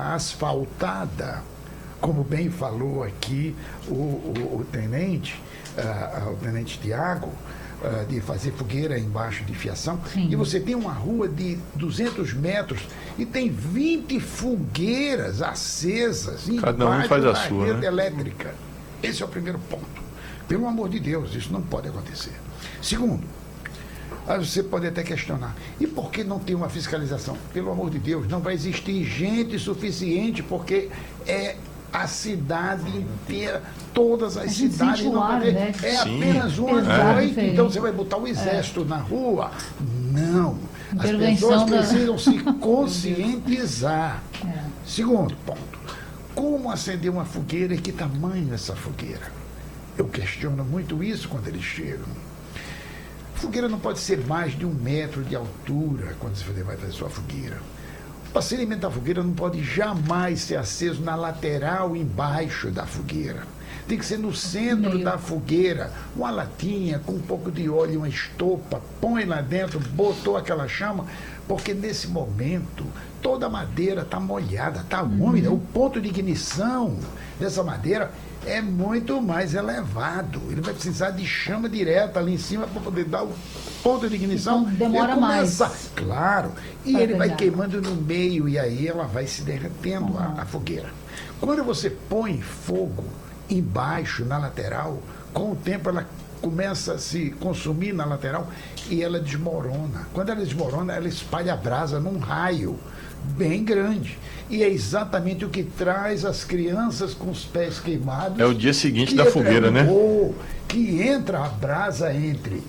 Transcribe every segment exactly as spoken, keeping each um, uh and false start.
fogueira asfaltada, como bem falou aqui o, o, o tenente, uh, o tenente Tiago, uh, de fazer fogueira embaixo de fiação. Sim. E você tem uma rua de duzentos metros e tem vinte fogueiras acesas Cada um faz a da sua, rede né? elétrica. Esse é o primeiro ponto. Pelo amor de Deus, isso não pode acontecer. Segundo, aí você pode até questionar, e por que não tem uma fiscalização? Pelo amor de Deus, não vai existir gente suficiente, porque é a cidade inteira, todas as cidades não ar, vai ter, né? é Sim. apenas uma É. noite, então você vai botar o exército é. na rua? Não. As Intervenção pessoas da... precisam se conscientizar. É. Segundo ponto, como acender uma fogueira e que tamanho é essa fogueira? Eu questiono muito isso quando eles chegam. Fogueira não pode ser mais de um metro de altura quando você vai fazer sua fogueira. O acendimento da fogueira não pode jamais ser aceso na lateral embaixo da fogueira. Tem que ser no centro Meio. da fogueira, uma latinha com um pouco de óleo, uma estopa, põe lá dentro, botou aquela chama, porque nesse momento toda a madeira está molhada, está úmida. Uhum. O ponto de ignição dessa madeira é muito mais elevado. Ele vai precisar de chama direta ali em cima para poder dar o ponto de ignição. Então, demora começa, mais. Claro. E vai ele vai pegar. queimando no meio e aí ela vai se derretendo, uhum. a, a fogueira. Quando você põe fogo embaixo, na lateral, com o tempo ela começa a se consumir na lateral e ela desmorona. Quando ela desmorona, ela espalha a brasa num raio bem grande. E é exatamente o que traz as crianças com os pés queimados. É o dia seguinte da fogueira, né? Ou que entra a brasa entre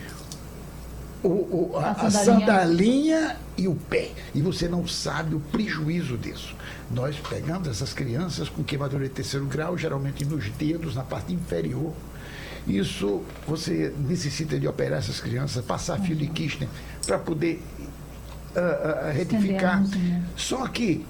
o, o, a, a, a sandalinha. sandalinha e o pé. E você não sabe o prejuízo disso. Nós pegamos essas crianças com queimadura de terceiro grau, geralmente nos dedos, na parte inferior. Isso, você necessita de operar essas crianças, passar fio de Kirchner para poder uh, uh, retificar. Só que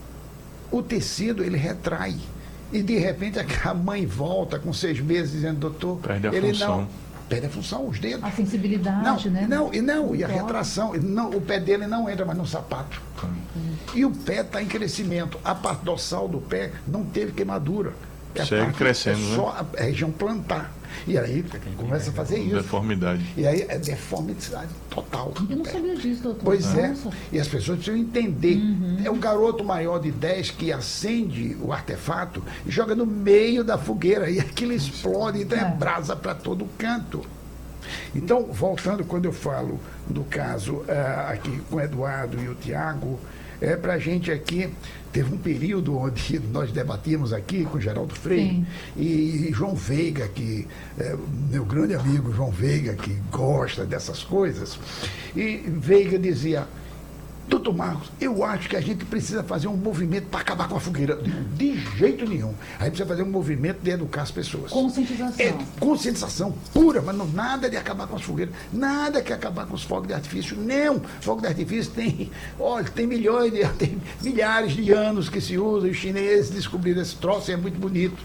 o tecido, ele retrai. E, de repente, a mãe volta com seis meses dizendo, doutor, perde a ele função. não... Perde a função, os dedos. A sensibilidade, não, né? Não, e não, e a retração. Não, o pé dele não entra mais no sapato. Hum. E o pé está em crescimento. A parte dorsal do pé não teve queimadura. É Segue crescendo, é né? só a região plantar. E aí começa a fazer isso. Deformidade. E aí é deformidade total. Eu não sabia disso, doutor. Pois Nossa. é. E as pessoas precisam entender. Uhum. É um garoto maior de dez que acende o artefato e joga no meio da fogueira. E aquilo explode, então é, é brasa para todo canto. Então, voltando, quando eu falo do caso uh, aqui com o Eduardo e o Tiago, é para a gente aqui, teve um período onde nós debatíamos aqui com Geraldo Freire e, e João Veiga, que é meu grande amigo João Veiga, que gosta dessas coisas, e Veiga dizia, doutor Marcos, eu acho que a gente precisa fazer um movimento para acabar com a fogueira. De jeito nenhum. A gente precisa fazer um movimento de educar as pessoas. Conscientização. É conscientização pura, mas não nada de acabar com as fogueiras. Nada que acabar com os fogos de artifício. Não. Fogo de artifício tem, olha, tem milhões, de, tem milhares de anos que se usa. Os chineses descobriram esse troço e é muito bonito.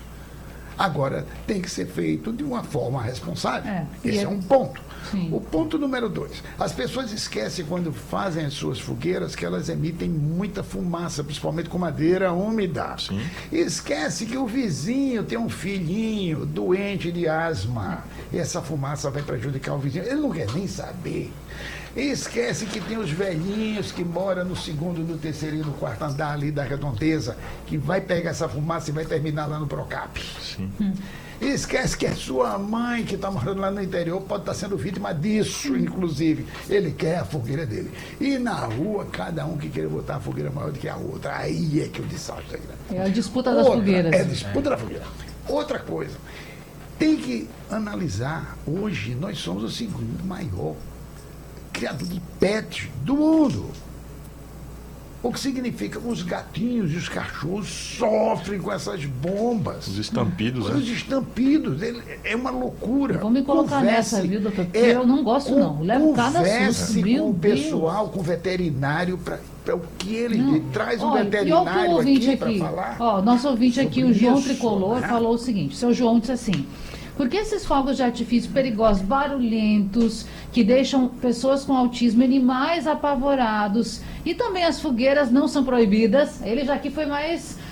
Agora, tem que ser feito de uma forma responsável. É, Esse é, é um ponto. Sim. O ponto número dois. As pessoas esquecem, quando fazem as suas fogueiras, que elas emitem muita fumaça, principalmente com madeira úmida. Sim. Esquece que o vizinho tem um filhinho doente de asma. E essa fumaça vai prejudicar o vizinho. Ele não quer nem saber. E esquece que tem os velhinhos que moram no segundo, no terceiro e no quarto andar ali da redondeza, que vai pegar essa fumaça e vai terminar lá no Procap. Sim. Hum. E esquece que a sua mãe, que está morando lá no interior, pode estar tá sendo vítima disso, inclusive. Ele quer a fogueira dele. E na rua, cada um que quer botar a fogueira maior do que a outra. Aí é que o desastre é grande. É a disputa das outra, fogueiras. É a disputa é. da fogueira. Outra coisa, tem que analisar, hoje nós somos o segundo maior criador de pets do mundo. O que significa que os gatinhos e os cachorros sofrem com essas bombas. Os estampidos, Os né? estampidos, ele, é uma loucura. Vamos me colocar converse, nessa, viu, doutor? Porque é, eu não gosto, com, não. Levo cada susto. Converse com o pessoal, com o veterinário, para o que ele não. traz um Olha, veterinário aqui, aqui para falar. Ó, nosso ouvinte aqui, o João isso, Tricolor, né? falou o seguinte, seu João disse assim, por que esses fogos de artifício perigosos, barulhentos, que deixam pessoas com autismo, animais apavorados E também as fogueiras não são proibidas. Ele já aqui foi mais